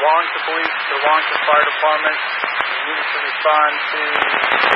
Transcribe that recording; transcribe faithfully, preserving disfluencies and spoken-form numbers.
Wallington Police, to the Wallington Fire Department. You need to respond to